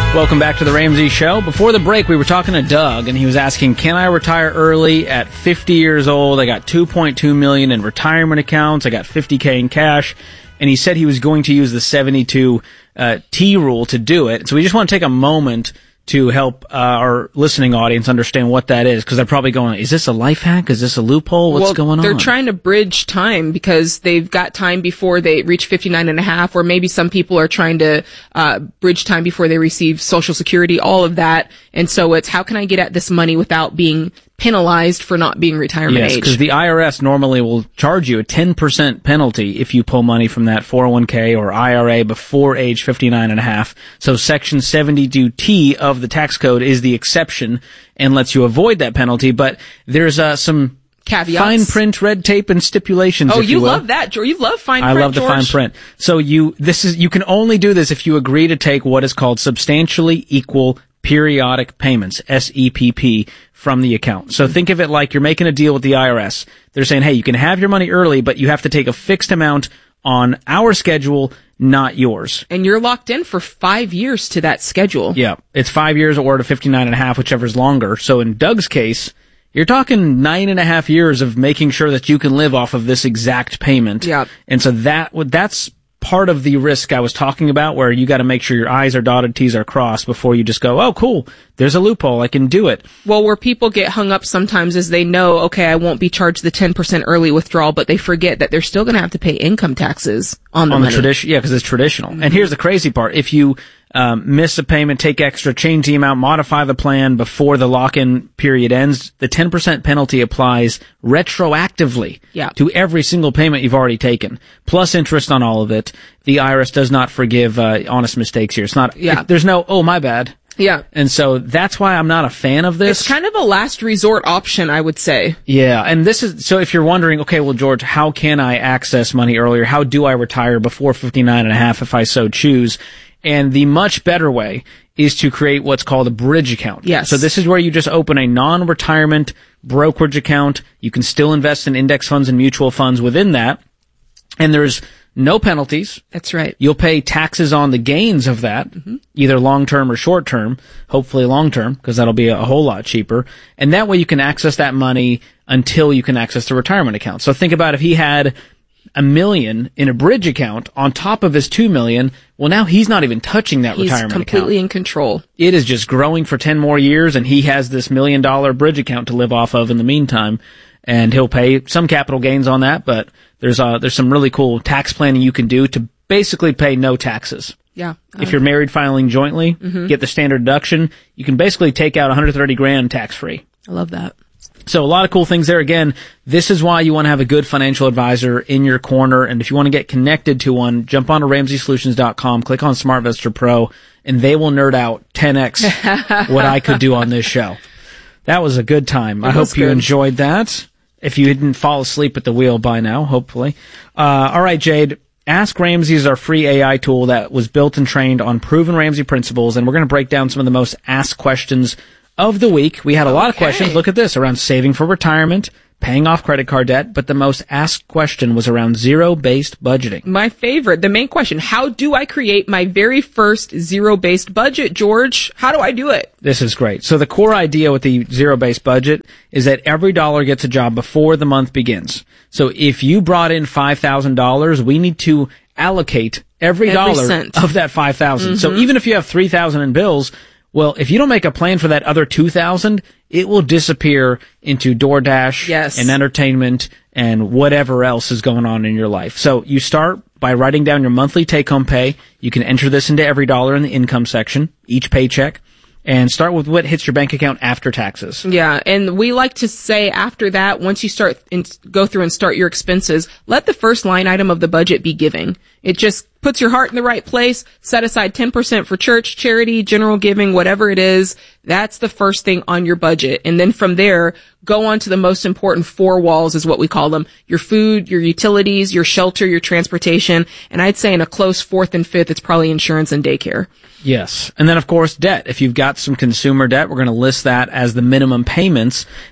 Welcome back to the Ramsey Show. Before the break, we were talking to Doug, and he was asking, can I retire early at 50 years old? I got $2.2 million in retirement accounts. I got $50K in cash. And he said he was going to use the 72 T rule to do it. So we just want to take a moment to help our listening audience understand what that is, because they're probably going, is this a life hack? Is this a loophole? What's going on? They're trying to bridge time because they've got time before they reach 59 and a half, or maybe some people are trying to bridge time before they receive Social Security, all of that. And so it's, how can I get at this money without being penalized for not being retirement age? Yes, because the IRS normally will charge you a 10% penalty if you pull money from that 401k or IRA before age 59 and a half. So Section 72T of the tax code is the exception and lets you avoid that penalty. But there's some caveats, fine print, red tape, and stipulations. Oh, if you love that, George. You love fine print, I love the fine print. So you can only do this if you agree to take what is called substantially equal periodic payments, SEPP, from the account. So think of it like you're making a deal with the IRS. They're saying, hey, you can have your money early, but you have to take a fixed amount on our schedule, not yours. And you're locked in for 5 years to that schedule. Yeah. It's 5 years or to 59 and a half, whichever's longer. So in Doug's case, you're talking 9.5 years of making sure that you can live off of this exact payment. Yeah. And so that's part of the risk I was talking about, where you got to make sure your I's are dotted, T's are crossed before you just go, oh, cool, there's a loophole, I can do it. Well, where people get hung up sometimes is they know, okay, I won't be charged the 10% early withdrawal, but they forget that they're still going to have to pay income taxes on the money. Tradition, yeah, because it's traditional. Mm-hmm. And here's the crazy part: if you miss a payment, take extra, change the amount, modify the plan before the lock-in period ends, the 10% penalty applies retroactively to every single payment you've already taken, plus interest on all of it. The IRS does not forgive honest mistakes here. It's not. There's no, oh, my bad. Yeah. And so that's why I'm not a fan of this. It's kind of a last resort option, I would say. Yeah. And this is, so if you're wondering, okay, well, George, how can I access money earlier? How do I retire before 59 and a half if I so choose? And the much better way is to create what's called a bridge account. Yes. So this is where you just open a non-retirement brokerage account. You can still invest in index funds and mutual funds within that. And there's no penalties. That's right. You'll pay taxes on the gains of that, either long-term or short-term, hopefully long-term, because that'll be a whole lot cheaper. And that way you can access that money until you can access the retirement account. So think about if he had $1 million in a bridge account on top of his $2 million. Well, now he's not even touching that retirement account. He's completely in control. It is just growing for 10 more years, and he has this $1 million bridge account to live off of in the meantime. And he'll pay some capital gains on that, but there's some really cool tax planning you can do to basically pay no taxes. Yeah. If you're married filing jointly, get the standard deduction, you can basically take out $130,000 tax free. I love that. So a lot of cool things there. Again, this is why you want to have a good financial advisor in your corner. And if you want to get connected to one, jump on to RamseySolutions.com, click on SmartVestor Pro, and they will nerd out 10x what I could do on this show. That was a good time. I hope you enjoyed that. If you didn't fall asleep at the wheel by now, hopefully. All right, Jade. Ask Ramsey is our free AI tool that was built and trained on proven Ramsey principles, and we're going to break down some of the most asked questions of the week. We had a lot of questions. Look at this, around saving for retirement, paying off credit card debt, but the most asked question was around zero-based budgeting. My favorite, the main question: how do I create my very first zero-based budget, George? How do I do it? This is great. So the core idea with the zero-based budget is that every dollar gets a job before the month begins. So if you brought in $5,000, we need to allocate every dollar cent of that $5,000. So even if you have $3,000 in bills, well, if you don't make a plan for that other $2,000, it will disappear into DoorDash and entertainment and whatever else is going on in your life. So you start by writing down your monthly take-home pay. You can enter this into every dollar in the income section, each paycheck, and start with what hits your bank account after taxes. Yeah, and we like to say after that, once you start and go through and start your expenses, let the first line item of the budget be giving. It just puts your heart in the right place. Set aside 10% for church, charity, general giving, whatever it is. That's the first thing on your budget. And then from there, go on to the most important four walls is what we call them. Your food, your utilities, your shelter, your transportation. And I'd say in a close fourth and fifth, it's probably insurance and daycare. Yes. And then, of course, debt. If you've got some consumer debt, we're going to list that as the minimum payments.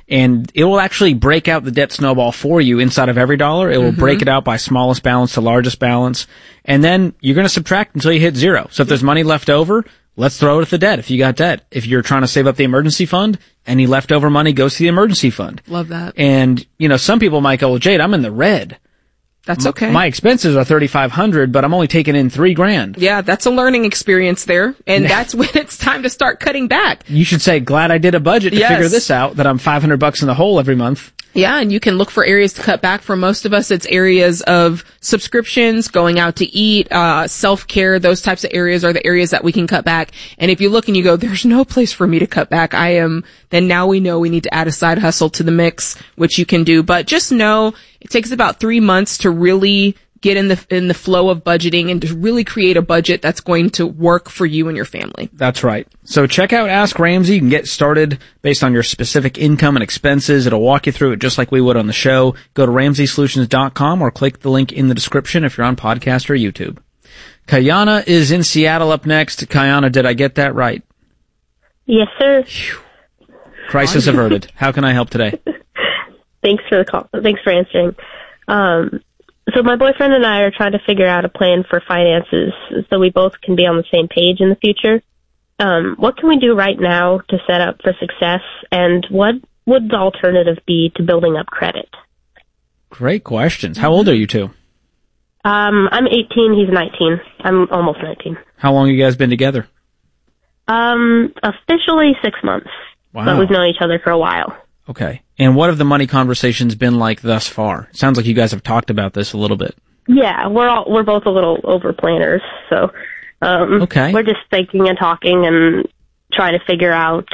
And it will actually break out the debt snowball for you inside of every dollar. It will break it out by smallest balance to largest balance. And then you're going to subtract until you hit zero. So if there's money left over, let's throw it at the debt if you got debt. If you're trying to save up the emergency fund, any leftover money goes to the emergency fund. Love that. And, some people might go, well, Jade, I'm in the red. That's okay. My expenses are $3,500, but I'm only taking in $3,000. Yeah, that's a learning experience there. And that's when it's time to start cutting back. You should say, glad I did a budget to figure this out, that I'm $500 in the hole every month. Yeah, and you can look for areas to cut back. For most of us, it's areas of subscriptions, going out to eat, self-care. Those types of areas are the areas that we can cut back. And if you look and you go, there's no place for me to cut back, then now we know we need to add a side hustle to the mix, which you can do. But just know it takes about 3 months to really get in the flow of budgeting and to really create a budget that's going to work for you and your family. That's right. So check out Ask Ramsey. You can get started based on your specific income and expenses. It'll walk you through it just like we would on the show. Go to RamseySolutions.com or click the link in the description if you're on podcast or YouTube. Kayana is in Seattle up next. Kayana, did I get that right? Yes, sir. Phew. Crisis averted. How can I help today? Thanks for the call. Thanks for answering. So my boyfriend and I are trying to figure out a plan for finances so we both can be on the same page in the future. What can we do right now to set up for success, and what would the alternative be to building up credit? Great questions. How old are you two? I'm 18, he's 19. I'm almost 19. How long have you guys been together? Officially 6 months. Wow. But we've known each other for a while. Okay. And what have the money conversations been like thus far? Sounds like you guys have talked about this a little bit. Yeah, we're both a little over planners, so okay. We're just thinking and talking and trying to figure out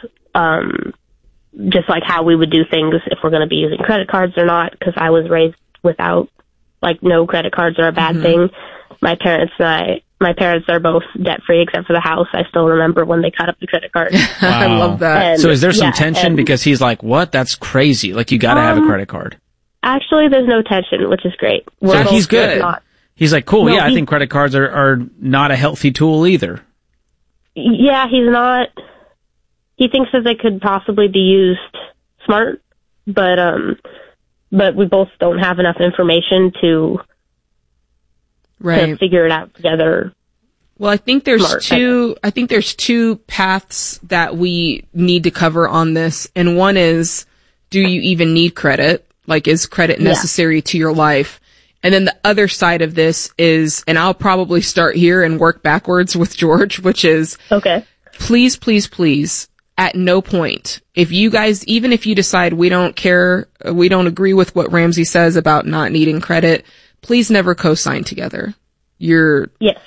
just like how we would do things if we're going to be using credit cards or not, because I was raised without, like, no credit cards are a bad thing. My parents are both debt-free except for the house. I still remember when they cut up the credit card. Wow. I love that. And, so is there some tension because he's like, what? That's crazy. Like, you got to have a credit card. Actually, there's no tension, which is great. So he's good. He's like, cool, No, I think credit cards are not a healthy tool either. Yeah, he's not. He thinks that they could possibly be used smart, but we both don't have enough information to figure it out together. Well, I think there's two paths that we need to cover on this. And one is, do you even need credit? Like, is credit necessary to your life? And then the other side of this is, and I'll probably start here and work backwards with George, which is, okay, please, please, please, at no point, if you guys, even if you decide we don't care, we don't agree with what Ramsey says about not needing credit, please never co-sign together. You're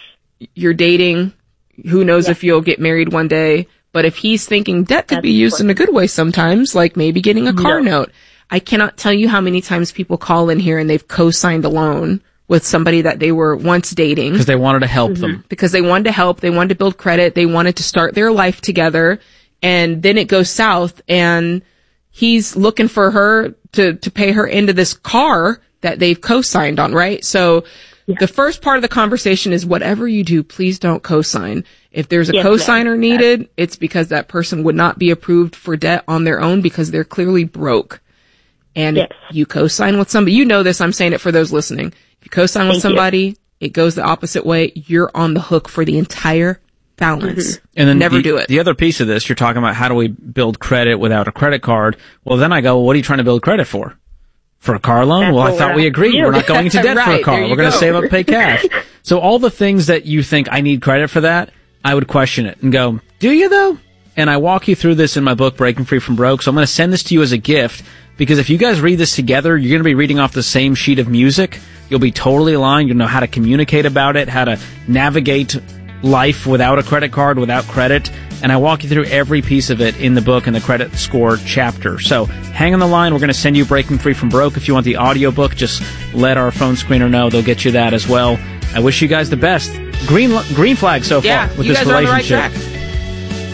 dating. Who knows if you'll get married one day? But if he's thinking debt could be used in a good way sometimes, like maybe getting a car note. I cannot tell you how many times people call in here and they've co-signed a loan with somebody that they were once dating. Because they wanted to help them. Because they wanted to help. They wanted to build credit. They wanted to start their life together. And then it goes south and he's looking for her to pay her into this car that they've co-signed on, right? So the first part of the conversation is whatever you do, please don't co-sign. If there's a co-signer needed, it's because that person would not be approved for debt on their own because they're clearly broke. And if you co-sign with somebody, you know this, I'm saying it for those listening. If you co-sign with somebody, it goes the opposite way. You're on the hook for the entire balance. And then never do it. The other piece of this, you're talking about how do we build credit without a credit card. Well, then I go, well, what are you trying to build credit for? For a car loan? Well, I thought we agreed. We're not going into debt for a car. We're going to save up, pay cash. So all the things that you think I need credit for that, I would question it and go, do you though? And I walk you through this in my book, Breaking Free from Broke. So I'm going to send this to you as a gift because if you guys read this together, you're going to be reading off the same sheet of music. You'll be totally aligned. You'll know how to communicate about it, how to navigate life without a credit card, without credit. And I walk you through every piece of it in the book in the credit score chapter. So hang on the line. We're going to send you Breaking Free from Broke. If you want the audiobook, just let our phone screener know. They'll get you that as well. I wish you guys the best. Green flag so far with this relationship.